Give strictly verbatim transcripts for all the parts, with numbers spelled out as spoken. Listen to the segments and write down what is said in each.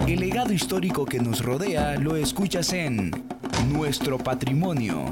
El legado histórico que nos rodea lo escuchas en Nuestro Patrimonio.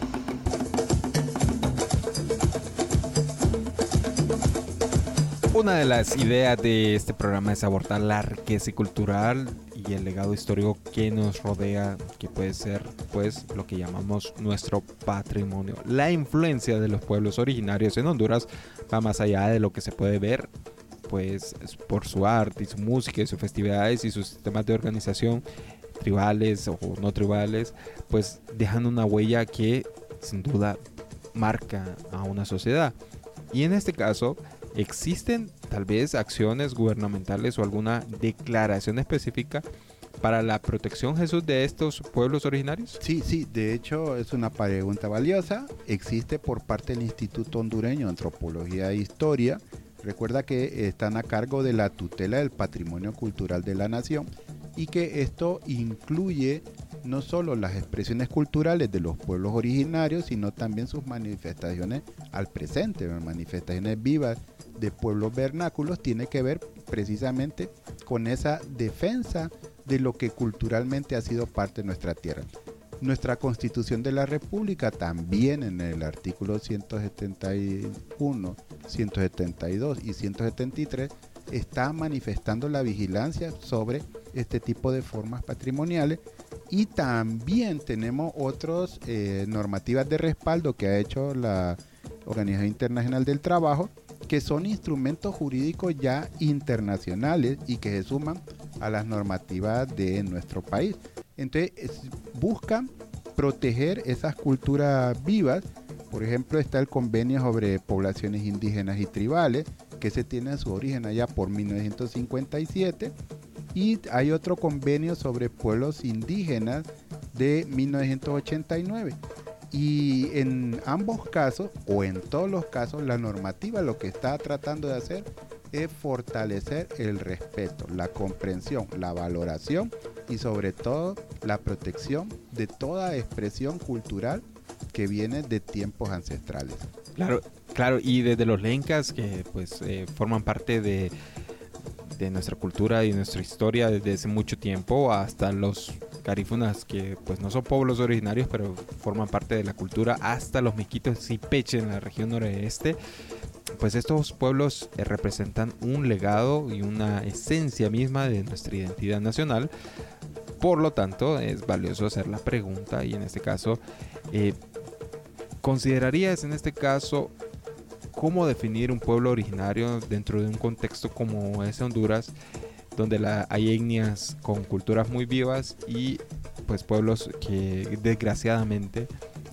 Una de las ideas de este programa es abordar la riqueza cultural y el legado histórico que nos rodea, que puede ser pues lo que llamamos nuestro patrimonio. La influencia de los pueblos originarios en Honduras va más allá de lo que se puede ver pues por su arte y su música y sus festividades y sus sistemas de organización tribales o no tribales, pues dejan una huella que sin duda marca a una sociedad. Y en este caso ¿existen tal vez acciones gubernamentales o alguna declaración específica para la protección, Jesús, de estos pueblos originarios? Sí, sí, de hecho es una pregunta valiosa. Existe por parte del Instituto Hondureño de Antropología e Historia. Recuerda que están a cargo de la tutela del patrimonio cultural de la nación y que esto incluye no solo las expresiones culturales de los pueblos originarios, sino también sus manifestaciones al presente, manifestaciones vivas de pueblos vernáculos, tiene que ver precisamente con esa defensa de lo que culturalmente ha sido parte de nuestra tierra. Nuestra Constitución de la República también en el artículo ciento setenta y uno, ciento setenta y dos y ciento setenta y tres está manifestando la vigilancia sobre este tipo de formas patrimoniales, y también tenemos otras eh, normativas de respaldo que ha hecho la Organización Internacional del Trabajo, que son instrumentos jurídicos ya internacionales y que se suman a las normativas de nuestro país. Entonces es, buscan proteger esas culturas vivas. Por ejemplo, está el convenio sobre poblaciones indígenas y tribales, que se tiene su origen allá por mil novecientos cincuenta y siete, y hay otro convenio sobre pueblos indígenas de mil novecientos ochenta y nueve. Y en ambos casos, o en todos los casos, la normativa lo que está tratando de hacer es fortalecer el respeto, la comprensión, la valoración y sobre todo la protección de toda expresión cultural que viene de tiempos ancestrales. Claro, claro, y desde los lencas que pues eh, forman parte de, de nuestra cultura y nuestra historia desde hace mucho tiempo, hasta los garífunas que pues no son pueblos originarios pero forman parte de la cultura, hasta los miquitos y peche en la región noroeste. Pues estos pueblos eh, representan un legado y una esencia misma de nuestra identidad nacional. Por lo tanto, es valioso hacer la pregunta, y en este caso, eh, ¿considerarías en este caso cómo definir un pueblo originario dentro de un contexto como es Honduras, donde la, hay etnias con culturas muy vivas y pues pueblos que desgraciadamente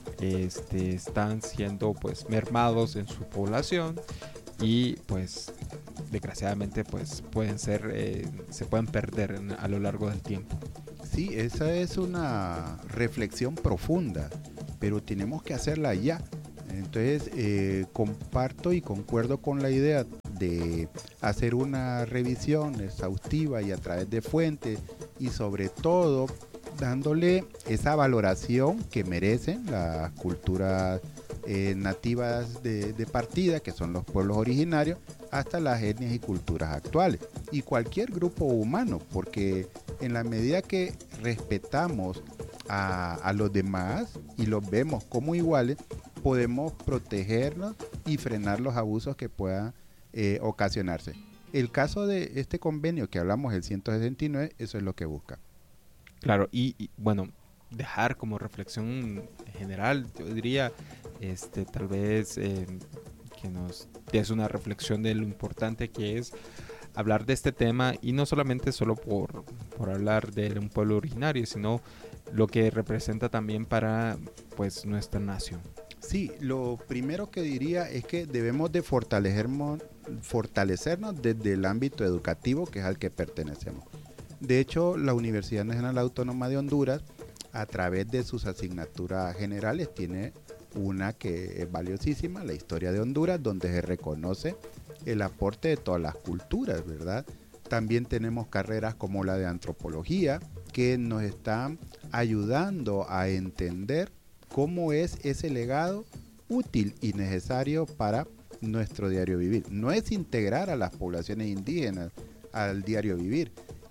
este, están siendo pues mermados en su población y pues desgraciadamente pues pueden ser eh, se pueden perder en, a lo largo del tiempo? Sí, esa es una reflexión profunda, pero tenemos que hacerla ya. Entonces eh, comparto y concuerdo con la idea de hacer una revisión exhaustiva y a través de fuentes, y sobre todo dándole esa valoración que merecen las culturas eh, nativas de, de partida, que son los pueblos originarios, hasta las etnias y culturas actuales, y cualquier grupo humano, porque en la medida que respetamos a, a los demás y los vemos como iguales, podemos protegernos y frenar los abusos que puedan eh, ocasionarse. El caso de este convenio que hablamos, el ciento sesenta y nueve, eso es lo que busca. Claro, y, y bueno, dejar como reflexión general, yo diría, este, tal vez eh, que nos des una reflexión de lo importante que es hablar de este tema, y no solamente solo por, por hablar de un pueblo originario, sino lo que representa también para pues nuestra nación. Sí, lo primero que diría es que debemos de fortalecernos, fortalecernos desde el ámbito educativo, que es al que pertenecemos. De hecho, la Universidad Nacional Autónoma de Honduras, a través de sus asignaturas generales, tiene una que es valiosísima, la historia de Honduras, donde se reconoce el aporte de todas las culturas, ¿verdad? También tenemos carreras como la de antropología, que nos están ayudando a entender cómo es ese legado útil y necesario para nuestro diario vivir. No es integrar a las poblaciones indígenas al diario vivir,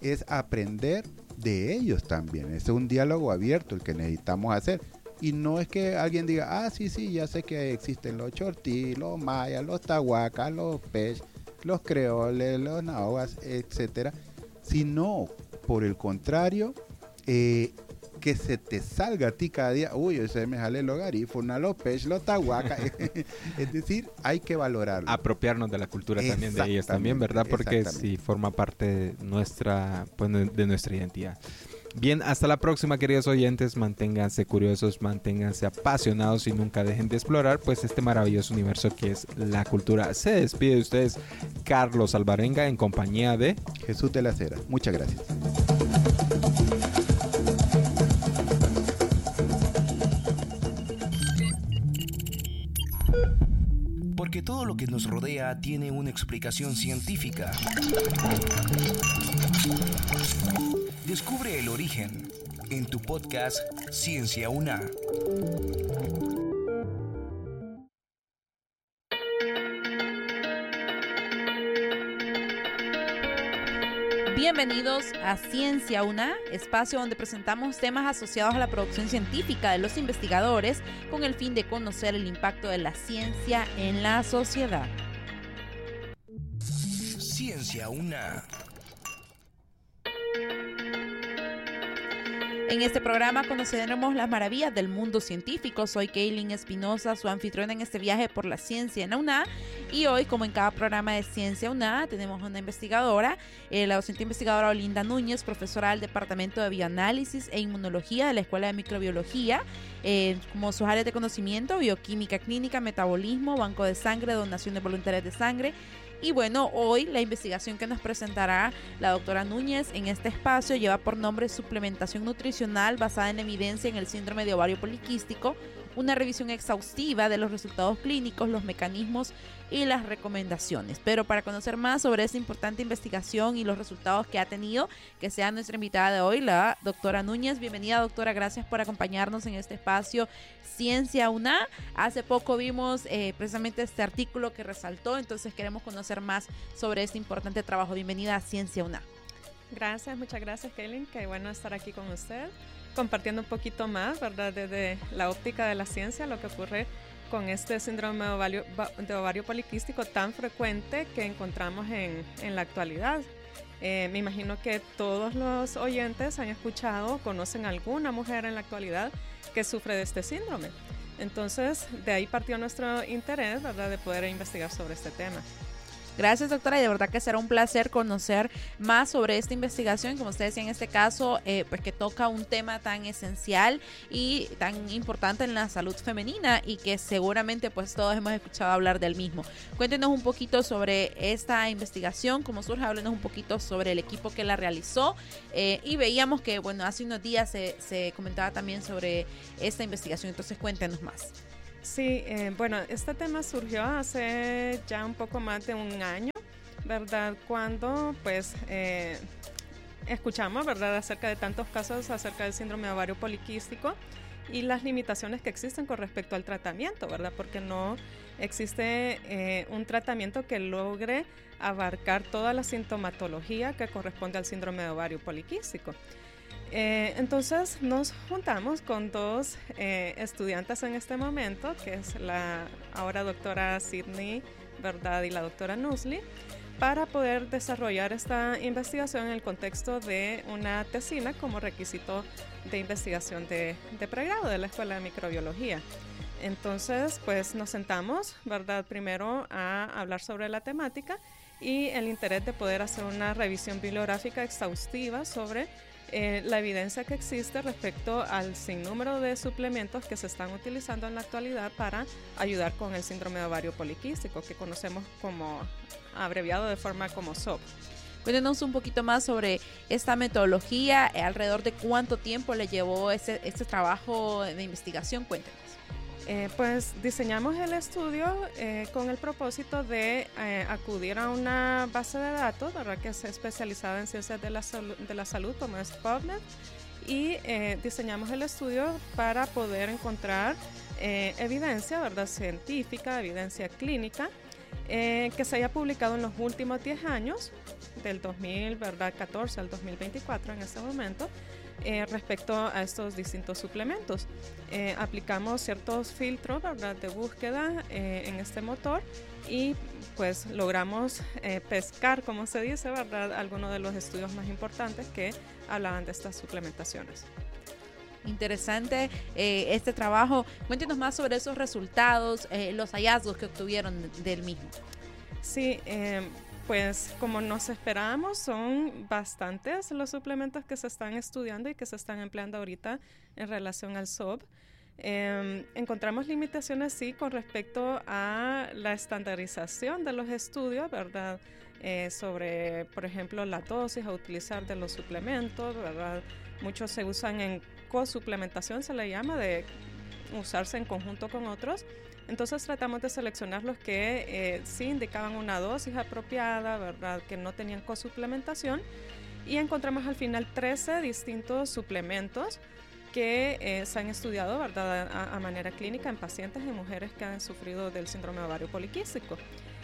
es aprender de ellos también. Es un diálogo abierto el que necesitamos hacer. Y no es que alguien diga, ah, sí, sí, ya sé que existen los chortí, los mayas, los tahuacas, los pech, los creoles, los nahuas, etcétera. Sino, por el contrario, eh, que se te salga a ti cada día, uy, ese me jale los garífunas, los pech, los tahuacas. Es decir, hay que valorarlo. Apropiarnos de la cultura también de ellos también, ¿verdad? Porque sí forma parte de nuestra, pues, de nuestra identidad. Bien, hasta la próxima, queridos oyentes. Manténganse curiosos, manténganse apasionados y nunca dejen de explorar pues este maravilloso universo que es la cultura. Se despide de ustedes Carlos Alvarenga en compañía de Jesús de la Cera. Muchas gracias. Porque todo lo que nos rodea tiene una explicación científica. Descubre el origen en tu podcast Ciencia UNA. Bienvenidos a Ciencia UNA, espacio donde presentamos temas asociados a la producción científica de los investigadores con el fin de conocer el impacto de la ciencia en la sociedad. Ciencia UNA. En este programa conoceremos las maravillas del mundo científico. Soy Kaylin Espinosa, su anfitriona en este viaje por la ciencia en la UNA. Y hoy, como en cada programa de Ciencia UNA, tenemos una investigadora, eh, la docente investigadora Olinda Núñez, profesora del Departamento de Bioanálisis e Inmunología de la Escuela de Microbiología. Eh, como sus áreas de conocimiento, bioquímica clínica, metabolismo, banco de sangre, donaciones voluntarias de sangre. Y bueno, hoy la investigación que nos presentará la doctora Núñez en este espacio lleva por nombre Suplementación Nutricional basada en evidencia en el síndrome de ovario poliquístico, una revisión exhaustiva de los resultados clínicos, los mecanismos y las recomendaciones. Pero para conocer más sobre esta importante investigación y los resultados que ha tenido, que sea nuestra invitada de hoy, la doctora Núñez. Bienvenida, doctora, gracias por acompañarnos en este espacio Ciencia UNA. Hace poco vimos eh, precisamente este artículo que resaltó, entonces queremos conocer más sobre este importante trabajo. Bienvenida a Ciencia UNA. Gracias, muchas gracias, Kaylin, qué bueno estar aquí con usted, compartiendo un poquito más, ¿verdad?, desde la óptica de la ciencia, lo que ocurre con este síndrome de ovario, de ovario poliquístico tan frecuente que encontramos en, en la actualidad. Eh, me imagino que todos los oyentes han escuchado, conocen a alguna mujer en la actualidad que sufre de este síndrome. Entonces, de ahí partió nuestro interés, ¿verdad?, de poder investigar sobre este tema. Gracias, doctora, y de verdad que será un placer conocer más sobre esta investigación, como usted decía en este caso, eh, pues que toca un tema tan esencial y tan importante en la salud femenina y que seguramente pues todos hemos escuchado hablar del mismo. Cuéntenos un poquito sobre esta investigación, cómo surge, háblenos un poquito sobre el equipo que la realizó eh, y veíamos que, bueno, hace unos días se, se comentaba también sobre esta investigación, entonces cuéntenos más. Sí, eh, bueno, este tema surgió hace ya un poco más de un año, ¿verdad? Cuando, pues, eh, escuchamos, ¿verdad?, acerca de tantos casos acerca del síndrome de ovario poliquístico y las limitaciones que existen con respecto al tratamiento, ¿verdad? Porque no existe eh, un tratamiento que logre abarcar toda la sintomatología que corresponde al síndrome de ovario poliquístico. Eh, entonces nos juntamos con dos eh, estudiantes en este momento, que es la ahora doctora Sidney, ¿verdad?, y la doctora Nusli, para poder desarrollar esta investigación en el contexto de una tesina como requisito de investigación de, de pregrado de la Escuela de Microbiología. Entonces, pues nos sentamos, ¿verdad?, primero a hablar sobre la temática y el interés de poder hacer una revisión bibliográfica exhaustiva sobre Eh, la evidencia que existe respecto al sinnúmero de suplementos que se están utilizando en la actualidad para ayudar con el síndrome de ovario poliquístico, que conocemos como abreviado de forma como S O P. Cuéntenos un poquito más sobre esta metodología, eh, alrededor de cuánto tiempo le llevó ese, este trabajo de investigación, cuéntenos. Eh, pues diseñamos el estudio eh, con el propósito de eh, acudir a una base de datos, ¿verdad?, que es especializada en ciencias de la, salud, de la salud, como es PubMed, y eh, diseñamos el estudio para poder encontrar eh, evidencia, ¿verdad?, científica, evidencia clínica, eh, que se haya publicado en los últimos diez años del dos mil catorce al dos mil veinticuatro en este momento, eh, respecto a estos distintos suplementos. Eh, aplicamos ciertos filtros, ¿verdad?, de búsqueda eh, en este motor y pues logramos eh, pescar, como se dice, ¿verdad?, algunos de los estudios más importantes que hablaban de estas suplementaciones. Interesante eh, este trabajo. Cuéntenos más sobre esos resultados, eh, los hallazgos que obtuvieron del mismo. Sí, eh, pues como nos esperábamos, son bastantes los suplementos que se están estudiando y que se están empleando ahorita en relación al S O B. Eh, encontramos limitaciones, sí, con respecto a la estandarización de los estudios, ¿verdad? Eh, sobre, por ejemplo, la dosis a utilizar de los suplementos, ¿verdad? Muchos se usan en cosuplementación, se le llama, de usarse en conjunto con otros. Entonces tratamos de seleccionar los que eh, sí indicaban una dosis apropiada, ¿verdad?, que no tenían cosuplementación, y encontramos al final trece distintos suplementos que eh, se han estudiado, ¿verdad?, a, a manera clínica en pacientes y mujeres que han sufrido del síndrome ovario poliquístico.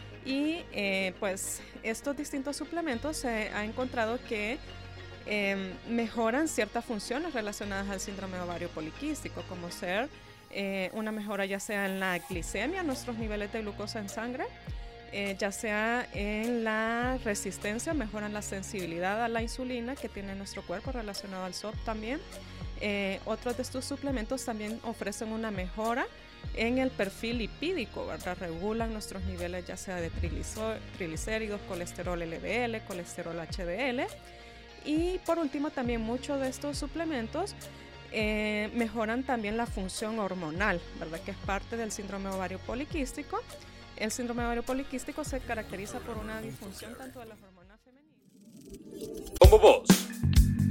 Y eh, pues estos distintos suplementos se ha encontrado que eh, mejoran ciertas funciones relacionadas al síndrome ovario poliquístico, como ser eh, una mejora ya sea en la glicemia, nuestros niveles de glucosa en sangre, eh, ya sea en la resistencia, mejoran la sensibilidad a la insulina que tiene nuestro cuerpo relacionado al S O P también. Eh, otros de estos suplementos también ofrecen una mejora en el perfil lipídico, ¿verdad? Regulan nuestros niveles ya sea de triglicéridos, colesterol L D L, colesterol H D L. Y por último, también muchos de estos suplementos eh, mejoran también la función hormonal, ¿verdad?, que es parte del síndrome ovario poliquístico. El síndrome ovario poliquístico se caracteriza por una disfunción tanto de las hormonas femeninas. Como vos,